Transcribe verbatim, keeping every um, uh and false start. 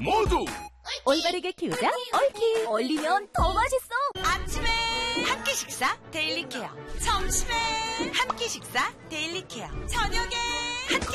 모두 올바르게 키우자 얽히. 얼리면 더 맛있어. 아침에 한 끼 식사 데일리 케어, 점심에 한 끼 식사 데일리 케어, 저녁에 한 끼